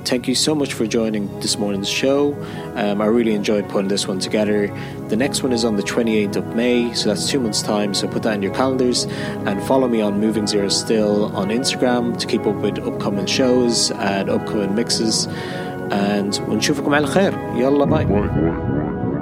thank you so much for joining this morning's show. I really enjoyed putting this one together. The next one is on the 28th of May, so that's 2 months' time, so put that in your calendars, and follow me on Moving Zero Still on Instagram to keep up with upcoming shows and upcoming mixes. And ونشوفكم على خير. يلا باي.